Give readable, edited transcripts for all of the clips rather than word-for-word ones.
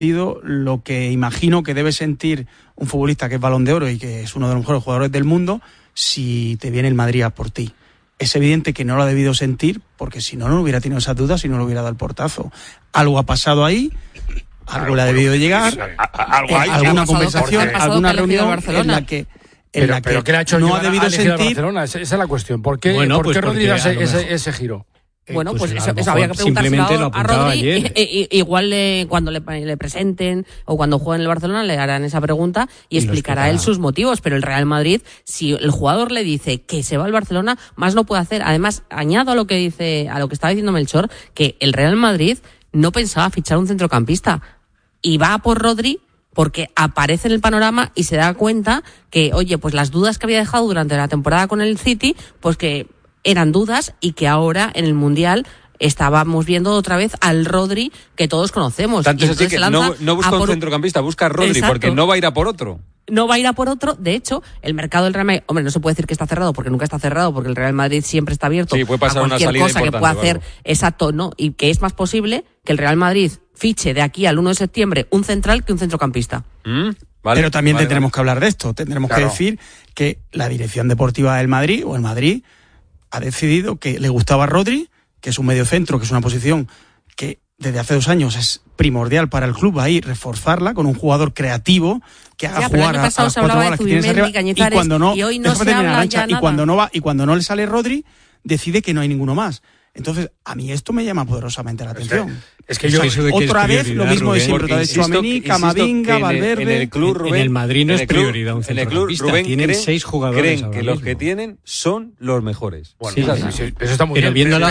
lo que imagino que debe sentir un futbolista que es Balón de Oro y que es uno de los mejores jugadores del mundo si te viene el Madrid a por ti. Es evidente que no lo ha debido sentir, porque si no, no hubiera tenido esas dudas y no le hubiera dado el portazo. Algo ha pasado ahí, algo le ha debido llegar, alguna conversación, alguna reunión en la que... Pero ¿qué le ha hecho no ha debido sentir Barcelona? Esa es la cuestión. ¿Por qué, Rodri da ese giro? Bueno, pues eso había que preguntárselo a Rodri. Igual cuando le presenten o cuando juegue en el Barcelona le harán esa pregunta y explicará él sus motivos. Pero el Real Madrid, si el jugador le dice que se va al Barcelona, más no puede hacer. Además, añado a lo que estaba diciendo Melchor, que el Real Madrid no pensaba fichar un centrocampista y va por Rodri porque aparece en el panorama y se da cuenta que, oye, pues las dudas que había dejado durante la temporada con el City, pues que eran dudas y que ahora en el Mundial estábamos viendo otra vez al Rodri que todos conocemos. Tanto es así que no busca un centrocampista, busca a Rodri. Exacto. Porque no va a ir a por otro. No va a ir a por otro. De hecho, el mercado del Real Madrid, hombre, no se puede decir que está cerrado porque nunca está cerrado, porque el Real Madrid siempre está abierto puede pasar a cualquier cosa que pueda hacer. Exacto, ¿no? Y que es más posible que el Real Madrid fiche de aquí al 1 de septiembre un central que un centrocampista. Vale, pero también tendremos que hablar de esto. Tendremos que decir que la dirección deportiva del Madrid o el Madrid ha decidido que le gustaba a Rodri, que es un mediocentro, que es una posición que desde hace 2 años es primordial para el club, ahí reforzarla con un jugador creativo que haga jugar a las 4 balas que tienes arriba, y cuando no, y hoy no se habla ya y cuando no le sale Rodri, decide que no hay ninguno más. Entonces, a mí esto me llama poderosamente la atención. Es que yo otra vez lo mismo de siempre, de Tchouaméni, Camavinga, Valverde. En el club, Rubén, en el Madrid no es prioridad un centrocampista. Rubén, tienen 6 jugadores. Creen que los que tienen son los mejores. Bueno, eso está muy bien. Viendo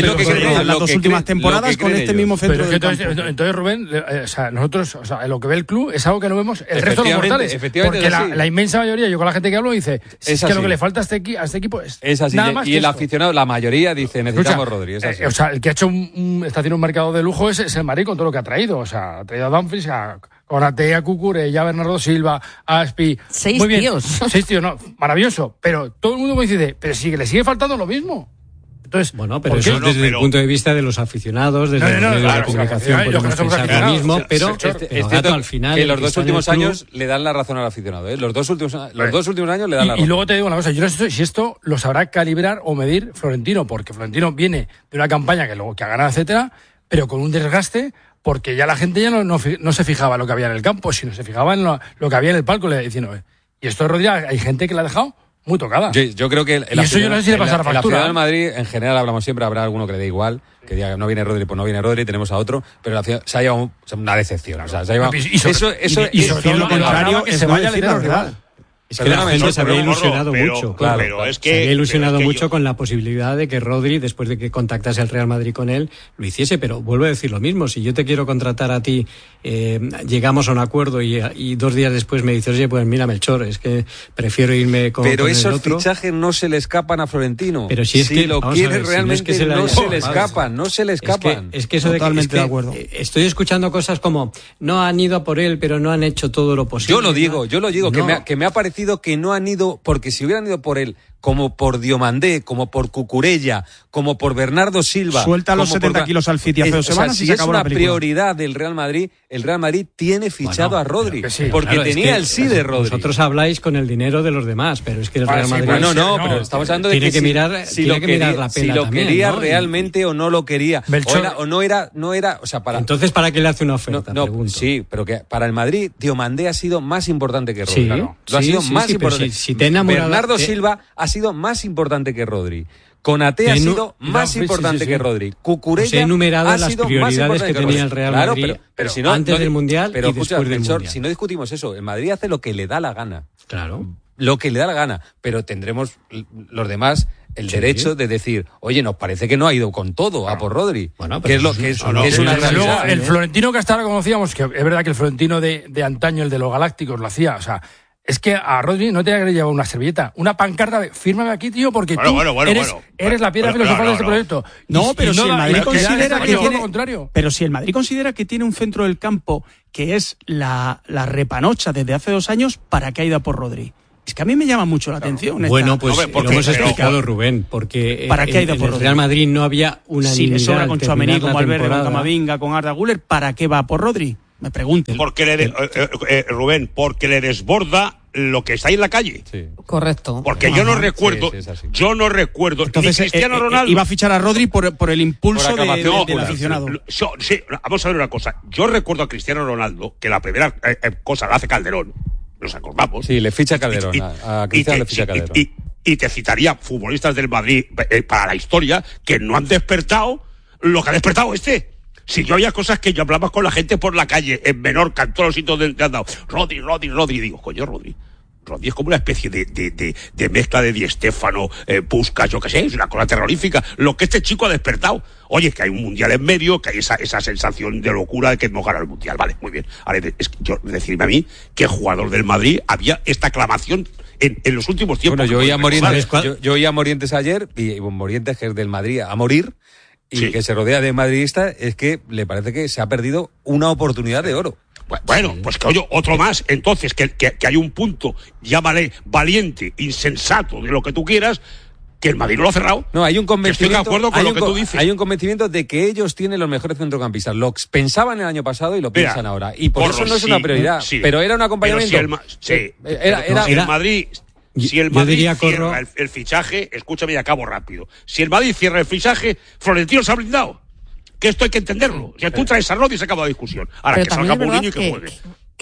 las 2 últimas temporadas con este mismo centro del campo. Entonces, Rubén, nosotros, lo que ve el club es algo que no vemos el resto de los mortales. Porque la inmensa mayoría, yo con la gente que hablo, dice es que lo que le falta a este equipo es así. Y el aficionado, la mayoría dice necesitamos Rodri. El que ha hecho está haciendo un mercado de lujo es el Madrid con todo lo que ha traído. Ha traído a Dumfries, a Konaté, a Cucurella, ya Bernardo Silva, a Aspi. 6 muy bien. tíos. 6 tíos, maravilloso. Pero todo el mundo coincide, pero sí que le sigue faltando lo mismo. Entonces, bueno, pero eso desde el punto de vista de los aficionados, desde los medios de comunicación podemos pensar lo mismo, pero al final... Que los 2 últimos años le dan la razón al aficionado, ¿eh? Los dos últimos años le dan la razón. Y luego te digo una cosa, yo no sé si esto lo sabrá calibrar o medir Florentino, porque Florentino viene de una campaña que ha ganado, etcétera, pero con un desgaste, porque ya la gente ya no se fijaba en lo que había en el campo, sino se fijaba en lo que había en el palco, diciendo, y esto de Rodri hay gente que la ha dejado muy tocada. Yo creo que y eso yo no sé si le pasará factura. En la ciudad del Madrid, en general, hablamos siempre, habrá alguno que le dé igual, que diga no viene Rodri, pues no viene Rodri, tenemos a otro, pero la ciudad se ha llevado una decepción. O sea, se ha llevado... Y lo contrario es no decir la verdad. Es que la gente se había ilusionado mucho. Claro, pero es que, se había ilusionado mucho con la posibilidad de que Rodri, después de que contactase el Real Madrid con él, lo hiciese. Pero vuelvo a decir lo mismo. Si yo te quiero contratar a ti, llegamos a un acuerdo y 2 días después me dices, oye, pues mira, Melchor, es que prefiero irme con el otro. Pero esos fichajes no se le escapan a Florentino. Pero si es que lo quiere realmente, no se le escapan. Es que eso totalmente de acuerdo. Estoy escuchando cosas como, no han ido a por él, pero no han hecho todo lo posible. Yo lo digo, no. que me ha parecido que no han ido, porque si hubieran ido por él, como por Diomandé, como por Cucurella, como por Bernardo Silva... Suelta los 70 kilos al City hace 2 semanas y se acabó la película. Si es una prioridad del Real Madrid, el Real Madrid tiene fichado a Rodri, porque tenía el sí de Rodri. Vosotros habláis con el dinero de los demás, pero es que el Real Madrid... pero estamos hablando de que mirar la pela si lo también, quería ¿no? realmente o no lo quería, o no era, o sea, para... Entonces, ¿para qué le hace una oferta? Sí, pero que para el Madrid, Diomandé ha sido más importante que Rodri. Ha sido más importante. Si te enamorado, Bernardo Silva ha sido más importante que Rodri. Konaté ha sido más importante que Rodri. Cucurella ha sido las prioridades que tenía el Real Madrid pero si no, antes del Mundial y después del Mundial. Si no discutimos eso, el Madrid hace lo que le da la gana. Claro. Lo que le da la gana, pero tendremos los demás el derecho de decir, oye, nos parece que no ha ido con todo a por Rodri. Bueno, que es lo que es una realidad. Luego, el Florentino que hasta ahora conocíamos, que es verdad que el Florentino de antaño, el de los Galácticos, lo hacía, o sea, es que a Rodri no te había llevado una servilleta, una pancarta de fírmame aquí, tío, porque eres la piedra filosofal de este proyecto. No, pero si el Madrid considera que tiene... contrario. Pero si el Madrid considera que tiene un centro del campo que es la repanocha desde hace 2 años, ¿para qué ha ido a por Rodri? Es que a mí me llama mucho la atención. Bueno, pues lo hemos explicado, Rubén, porque ¿para qué ha ido por el Real Madrid no había unanimidad. Si le sobra con Tchouaméni, con Valverde, con Camavinga, con Arda Güler, ¿para qué va por Rodri? me pregunten. Porque Rubén, porque le desborda lo que está ahí en la calle. Sí. Correcto. Porque yo no recuerdo, entonces, ni Cristiano Ronaldo iba a fichar a Rodri por el impulso del aficionado. Sí, vamos a ver una cosa. Yo recuerdo a Cristiano Ronaldo que la primera cosa la hace Calderón. Nos acordamos. Sí, le ficha Calderón. A Cristiano le ficha Calderón. Y te citaría futbolistas del Madrid para la historia que no han despertado lo que ha despertado este. Si yo había cosas que yo hablaba con la gente por la calle, en Menorca, en todos los sitios donde han dado. Rodri. Digo, coño, Rodri es como una especie de mezcla de Di Stéfano, Puskás, yo qué sé, es una cosa terrorífica. Lo que este chico ha despertado. Oye, que hay un mundial en medio, que hay esa sensación de locura de que hemos ganado el mundial. Vale, muy bien. Ahora, decirme a mí qué jugador del Madrid había esta aclamación en los últimos tiempos. Bueno, yo oía a Morientes ayer, y Morientes, que es del Madrid, a morir. Y que se rodea de madridistas, es que le parece que se ha perdido una oportunidad de oro. Bueno, pues que oye, otro más. Entonces, que hay un punto, llámale valiente, insensato, de lo que tú quieras, que el Madrid no lo ha cerrado. No, hay un convencimiento. Estoy de acuerdo con lo que tú dices. Hay un convencimiento de que ellos tienen los mejores centrocampistas. Lo pensaban el año pasado y lo piensan ahora. Y por eso no es una prioridad. Pero era un acompañamiento. Si el Madrid... Si el Madrid cierra el fichaje, escúchame y acabo rápido. Si el Madrid cierra el fichaje, Florentino se ha blindado. Que esto hay que entenderlo. O sea, tú traes a Rodri y se acaba la discusión. Ahora, que salga Mourinho y que juegue.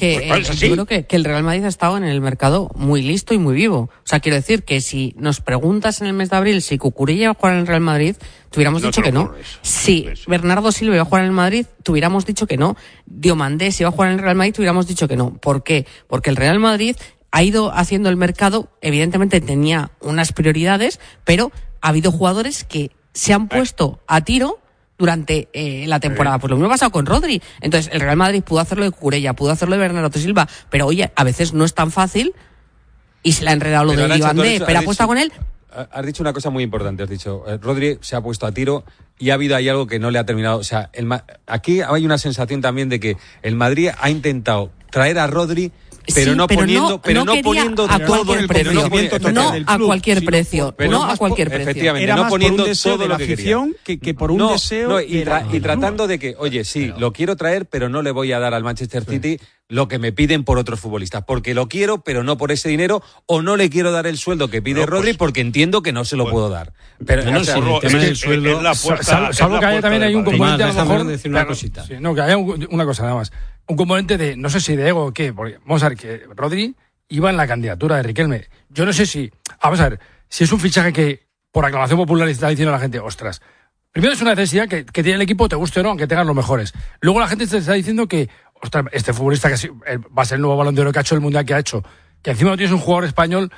Yo creo que el Real Madrid ha estado en el mercado muy listo y muy vivo. O sea, quiero decir que si nos preguntas en el mes de abril si Cucurella iba a jugar en el Real Madrid, te hubiéramos dicho que no. Si Bernardo Silva iba a jugar en el Madrid, te hubiéramos dicho que no. Diomandé si iba a jugar en el Real Madrid, te hubiéramos dicho que no. ¿Por qué? Porque el Real Madrid ha ido haciendo el mercado, evidentemente tenía unas prioridades, pero ha habido jugadores que se han puesto a tiro durante la temporada. Pues lo mismo ha pasado con Rodri. Entonces, el Real Madrid pudo hacerlo de Cucurella, pudo hacerlo de Bernardo Silva, pero oye, a veces no es tan fácil y se le ha enredado lo de Diomandé, pero ha puesto con él. Has dicho una cosa muy importante, has dicho, Rodri se ha puesto a tiro y ha habido ahí algo que no le ha terminado. O sea, aquí hay una sensación también de que el Madrid ha intentado traer a Rodri, pero no poniendo a cualquier precio. No a cualquier precio. Efectivamente, era no poniendo por un deseo todo de la lo que afición que por un deseo. Y tratando de que, oye, sí, lo quiero traer, pero no le voy a dar al Manchester City lo que me piden por otros futbolistas, porque lo quiero, pero no por ese dinero, o no le quiero dar el sueldo que pide Rodri porque entiendo que no se lo puedo dar. Pero el tema del sueldo, salvo que también hay un componente a lo mejor decir una cosita. Sí, no, que haya una cosa nada más. Un componente de, no sé si de ego o qué, porque vamos a ver que Rodri iba en la candidatura de Riquelme. Yo no sé si, vamos a ver, si es un fichaje que por aclamación popular está diciendo la gente, ostras, primero es una necesidad que tiene el equipo, te guste o no, aunque tengan los mejores. Luego la gente te está diciendo que, ostras, este futbolista que va a ser el nuevo Balón de Oro que ha hecho, el Mundial que ha hecho, que encima no tienes un jugador español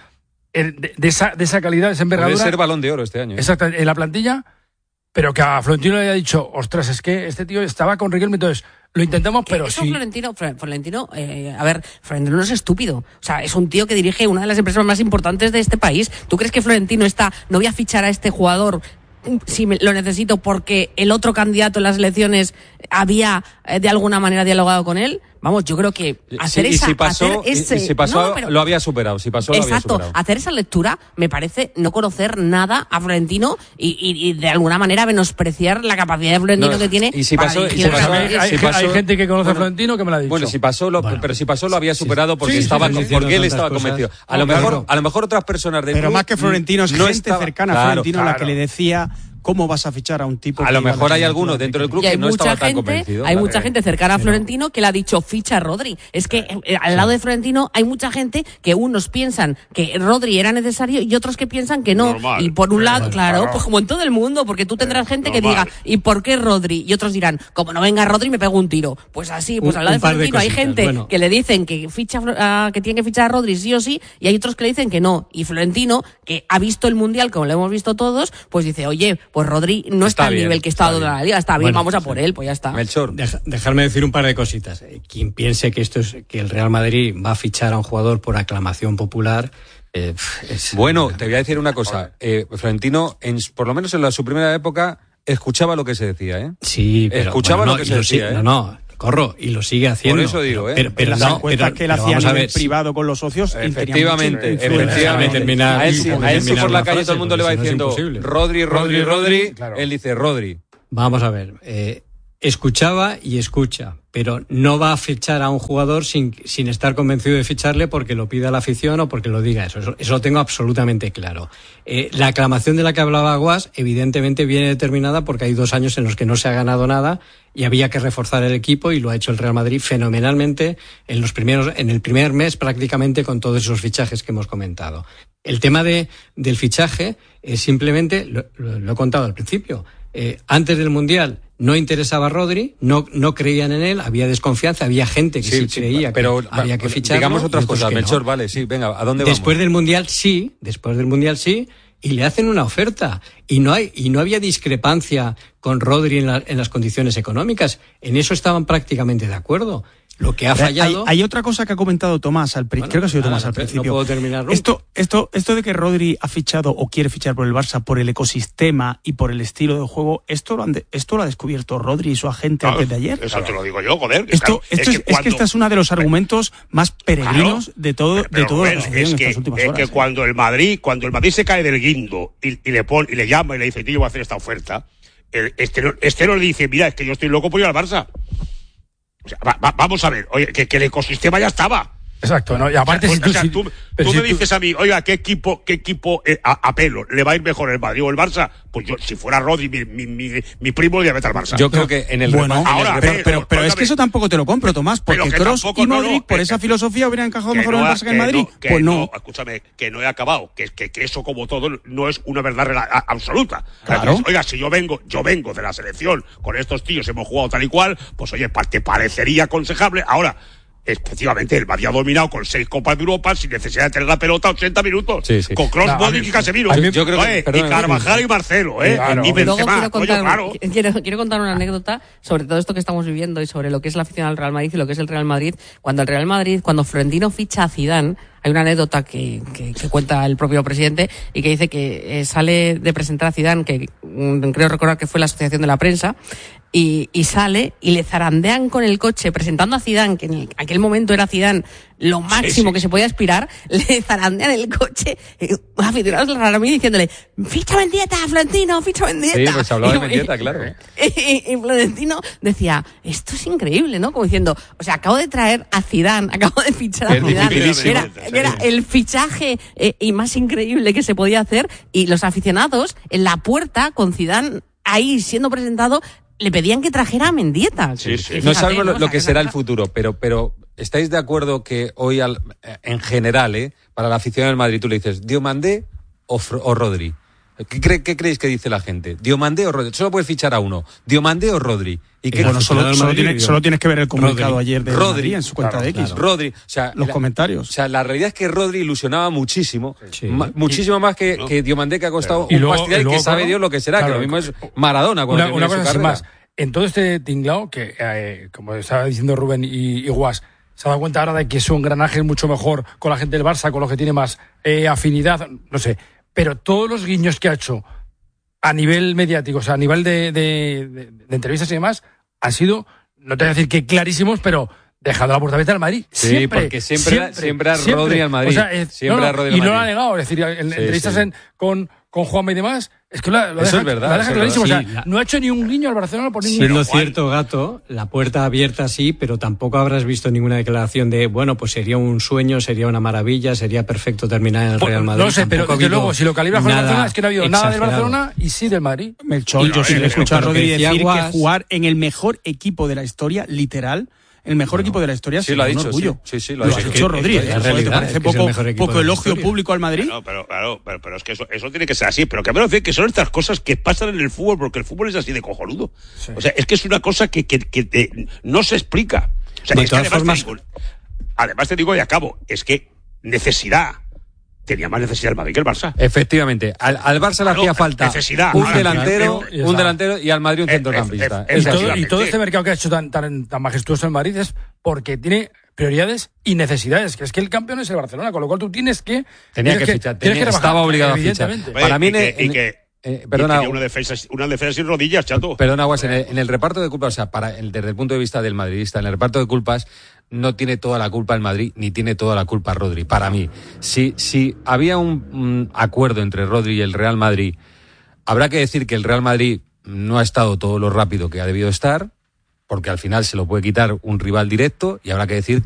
de esa calidad, de esa envergadura. Puede ser Balón de Oro este año. Exacto, en la plantilla, pero que a Florentino le haya dicho, ostras, es que este tío estaba con Riquelme, entonces lo intentamos, pero sí. Florentino, a ver, Florentino no es estúpido. O sea, es un tío que dirige una de las empresas más importantes de este país. ¿Tú crees que Florentino no voy a fichar a este jugador si lo necesito porque el otro candidato en las elecciones había de alguna manera dialogado con él? Vamos, yo creo que hacer lo había superado. Si pasó, lo había superado. Hacer esa lectura me parece no conocer nada a Florentino y de alguna manera menospreciar la capacidad de Florentino que tiene. Y si pasó, hay gente que conoce a Florentino que me lo ha dicho. Bueno, pero si pasó lo había superado porque porque él estaba convencido. A lo mejor otras personas del pero club más que Florentino es gente cercana a Florentino la que le decía ¿cómo vas a fichar a un tipo? A lo mejor hay algunos dentro del club que no estaba tan convencido. Hay mucha gente cercana a Florentino que le ha dicho ficha a Rodri. Es que al lado de Florentino hay mucha gente que unos piensan que Rodri era necesario y otros que piensan que no. Normal. Y por un lado, claro, pues como en todo el mundo, porque tú tendrás gente que diga ¿y por qué Rodri? Y otros dirán, como no venga Rodri me pego un tiro. Pues así, pues al lado de Florentino hay gente que le dicen que que tiene que fichar a Rodri sí o sí, y hay otros que le dicen que no. Y Florentino, que ha visto el Mundial como lo hemos visto todos, pues dice, oye, pues Rodri no está al nivel que está de la liga, está bien, vamos a por él, pues ya está. Melchor, dejarme decir un par de cositas. Quien piense que que el Real Madrid va a fichar a un jugador por aclamación popular. Bueno, te voy a decir una cosa. Florentino, por lo menos en su primera época, escuchaba lo que se decía, ¿eh? Sí, pero escuchaba lo que se decía. Corro, y lo sigue haciendo. Por eso digo, pero las encuestas que él hacía en el privado con los socios. Efectivamente. A él sí por la calle todo el mundo le va diciendo Rodri. Claro. Él dice Rodri. Vamos a ver. escuchaba y escucha, pero no va a fichar a un jugador sin estar convencido de ficharle porque lo pida la afición o porque lo diga eso lo tengo absolutamente claro. La aclamación de la que hablaba Guas evidentemente viene determinada porque hay 2 años en los que no se ha ganado nada y había que reforzar el equipo, y lo ha hecho el Real Madrid fenomenalmente en el primer mes prácticamente, con todos esos fichajes que hemos comentado. El tema del fichaje es simplemente, lo he contado al principio, antes del Mundial no interesaba a Rodri, no creían en él, había desconfianza, había gente que sí creía pero que había que ficharlo. Digamos otras cosas, Melchor, vale, sí, venga, ¿a dónde vamos? Después del Mundial sí, y le hacen una oferta, y no había discrepancia con Rodri en las condiciones económicas, en eso estaban prácticamente de acuerdo. Lo que ha fallado... Hay otra cosa que ha comentado Tomás, creo que ha sido Tomás al principio. No puedo terminar nunca. Esto de que Rodri ha fichado o quiere fichar por el Barça por el ecosistema y por el estilo de juego, esto lo ha descubierto Rodri y su agente antes de ayer. Eso te lo digo yo, joder. Es que este es uno de los argumentos más peregrinos de todo lo que ha sucedido en estas últimas horas. Es que cuando el Madrid se cae del guindo y le llama y le dice, tío, yo voy a hacer esta oferta, este no le dice, mira, es que yo estoy loco por ir al Barça. O sea, vamos a ver, oye, que el ecosistema ya estaba. Exacto, ¿no? Y aparte, tú me dices a mí, oiga, ¿qué equipo a pelo le va a ir mejor, el Madrid o el Barça? Pues yo, si fuera Rodri, mi primo, le iba a meter al Barça. Yo creo que en el pero es que eso tampoco te lo compro, Tomás, porque Kroos y Modric, por esa filosofía, hubieran encajado mejor en el Barça que en el Madrid. Pues no. Escúchame, que no he acabado, que eso, como todo, no es una verdad absoluta. Claro. Oiga, si yo vengo de la selección, con estos tíos hemos jugado tal y cual, pues oye, te parecería aconsejable. Ahora, efectivamente, el Madrid ha dominado con 6 Copas de Europa sin necesidad de tener la pelota 80 minutos. Sí. Con Kroos, Modric y Casemiro. Yo creo que, y Carvajal y Marcelo, Claro. Y Benzema. Quiero contar una anécdota sobre todo esto que estamos viviendo y sobre lo que es la afición al Real Madrid y lo que es el Real Madrid. Cuando Florentino ficha a Zidane, hay una anécdota que cuenta el propio presidente y que dice que sale de presentar a Zidane, que creo recordar que fue la Asociación de la Prensa, y sale y le zarandean con el coche presentando a Zidane, que en aquel momento era Zidane lo máximo que se podía aspirar, le zarandean el coche aficionados del Real Madrid diciéndole, ficha Mendieta, Florentino, ficha Mendieta. Sí, pues hablaba de Mendieta, claro. Y Florentino decía, esto es increíble, ¿no? Como diciendo, o sea, acabo de traer a Zidane, acabo de fichar a Zidane, era el fichaje y más increíble que se podía hacer, y los aficionados en la puerta con Zidane ahí siendo presentado le pedían que trajera a Mendieta. Sí. No sabemos lo que será el futuro, pero ¿estáis de acuerdo que hoy, en general, para la afición del Madrid, tú le dices Diomandé o Rodri? ¿Qué creéis que dice la gente? ¿Diomandé o Rodri? Solo puedes fichar a uno. ¿Diomandé o Rodri? Y solo tienes que ver el comunicado Rodri. Ayer de Rodri en su cuenta de X. Claro. Rodri, o sea, los comentarios. O sea, la realidad es que Rodri ilusionaba muchísimo, muchísimo más que Diomandé, que ha costado un pastillal y que sabe Dios lo que será, que lo mismo es Maradona cuando una cosa su carrera. Más. En todo este tinglao, que como estaba diciendo Rubén y Guas, se ha dado cuenta ahora de que es un engranaje mucho mejor con la gente del Barça, con los que tiene más afinidad, no sé. Pero todos los guiños que ha hecho a nivel mediático, o sea, a nivel de entrevistas y demás, han sido, no te voy a decir que clarísimos, pero dejando la puerta abierta al Madrid. Sí, porque siempre a Rodri al Madrid. O sea, a Rodri y no lo ha negado. Es decir, en entrevistas con Juanma y demás, es que lo deja clarísimo. Sí, o sea, no ha hecho ni un guiño al Barcelona por ningún. Siendo cierto, Gato, la puerta abierta sí, pero tampoco habrás visto ninguna declaración de, bueno, pues sería un sueño, sería una maravilla, sería perfecto terminar en el Real Madrid. No sé, pero desde luego, si lo calibras con el Barcelona, es que no ha habido nada del Barcelona y sí del Madrid. Melchor, yo sí le he escuchado a Rodri decir que jugar en el mejor equipo de la historia, literal, el mejor equipo de la historia, sí lo ha dicho, orgullo. Sí, lo ha dicho Rodríguez. ¿Te parece poco elogio público al Madrid? No, pero es que eso tiene que ser así. Pero que menos decir que son estas cosas que pasan en el fútbol, porque el fútbol es así de cojonudo. Sí. O sea, es que es una cosa que no se explica. O sea, de todas formas, además te digo y acabo, es que tenía más necesidad el Madrid que el Barça. Efectivamente, al Barça le hacía falta un delantero y al Madrid un centrocampista. Y todo este mercado que ha hecho tan majestuoso el Madrid es porque tiene prioridades y necesidades, que es que el campeón es el Barcelona, con lo cual tú tienes que fichar, estaba obligado a fichar. Para mí perdona, una defensa sin rodillas, chato. Perdona, Guas, en el reparto de culpas, o sea, desde el punto de vista del madridista, en el reparto de culpas no tiene toda la culpa el Madrid, ni tiene toda la culpa Rodri, para mí. Si había un acuerdo entre Rodri y el Real Madrid, habrá que decir que el Real Madrid no ha estado todo lo rápido que ha debido estar, porque al final se lo puede quitar un rival directo y habrá que decir